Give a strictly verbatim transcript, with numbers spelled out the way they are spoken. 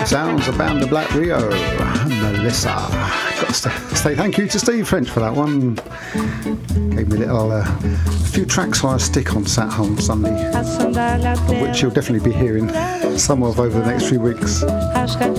Sounds, a band of Black Rio, Melissa. Got to say thank you to Steve French for that one. Gave me a little, uh, a few tracks I stick on Sat Home Sunday, which you'll definitely be hearing some of over the next few weeks.